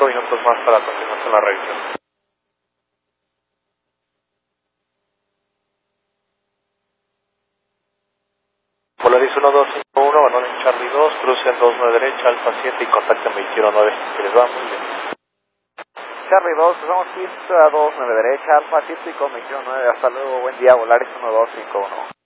minutos más para continuar con la revisión. Polaris 1251, Banón en Charlie 2, cruce en 29 derecha, Alfa 7 y contacto en 209. Si les va muy bien. Charlie 2, vamos pista 29 derecha, Alfa 7 y con 209. Hasta luego, buen día, Volaris 1251.